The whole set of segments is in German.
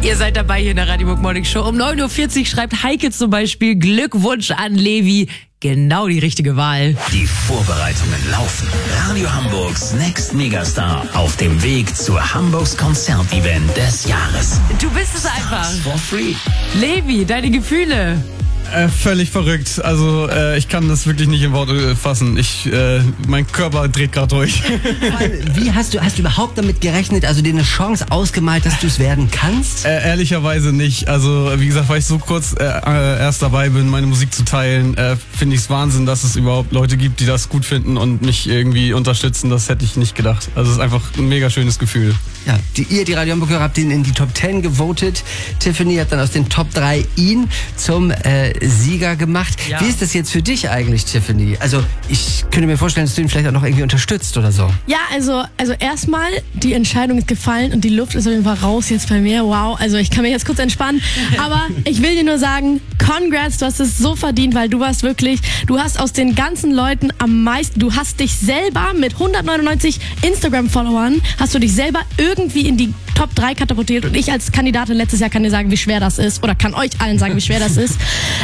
Ihr seid dabei hier in der Radio Hamburg Morning Show. Um 9.40 Uhr schreibt Heike zum Beispiel: Glückwunsch an Levi. Genau die richtige Wahl. Die Vorbereitungen laufen. Radio Hamburgs Next Megastar auf dem Weg zu Hamburgs Konzertevent des Jahres. Du bist es einfach. For free. Levi, deine Gefühle? Völlig verrückt. Also ich kann das wirklich nicht in Worte fassen. Mein Körper dreht gerade durch. Wie hast du überhaupt damit gerechnet, also dir eine Chance ausgemalt, dass du es werden kannst? Ehrlicherweise nicht. Also wie gesagt, weil ich so kurz erst dabei bin, meine Musik zu teilen, finde ich es Wahnsinn, dass es überhaupt Leute gibt, die das gut finden und mich irgendwie unterstützen. Das hätte ich nicht gedacht. Also es ist einfach ein mega schönes Gefühl. Ja, die Radio Hamburger, habt ihn in die Top 10 gewotet. Tiffany hat dann aus den Top 3 ihn zum Sieger gemacht. Ja. Wie ist das jetzt für dich eigentlich, Tiffany? Also ich könnte mir vorstellen, dass du ihn vielleicht auch noch irgendwie unterstützt oder so. Ja, also erstmal, die Entscheidung ist gefallen und die Luft ist auf jeden Fall raus jetzt bei mir. Wow, also ich kann mich jetzt kurz entspannen. Aber ich will dir nur sagen, congrats, du hast es so verdient, weil du hast aus den ganzen Leuten am meisten, du hast dich selber mit 199 Instagram-Followern, hast du dich selber irgendwie in die Top 3 katapultiert und ich als Kandidatin letztes Jahr kann dir sagen, wie schwer das ist oder kann euch allen sagen, wie schwer das ist.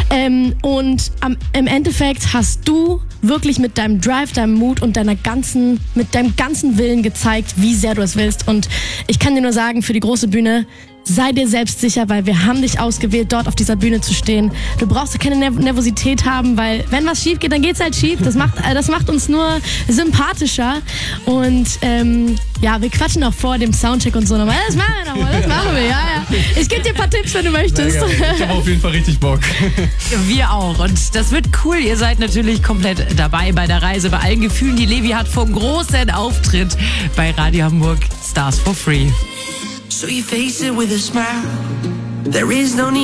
Und im Endeffekt hast du wirklich mit deinem Drive, deinem Mut und mit deinem ganzen Willen gezeigt, wie sehr du es willst. Und ich kann dir nur sagen, für die große Bühne, sei dir selbst sicher, weil wir haben dich ausgewählt, dort auf dieser Bühne zu stehen. Du brauchst keine Nervosität haben, weil wenn was schief geht, dann geht's halt schief. Das macht uns nur sympathischer. Und ja, wir quatschen auch vor dem Soundcheck und so nochmal. Das machen wir nochmal, das machen wir, ja. Ich gebe dir ein paar Tipps, wenn du möchtest. Ich habe auf jeden Fall richtig Bock. Wir auch. Und das wird cool. Ihr seid natürlich komplett dabei bei der Reise, bei allen Gefühlen, die Levi hat vom großen Auftritt bei Radio Hamburg Stars for Free. So you face it with a smile. There is no need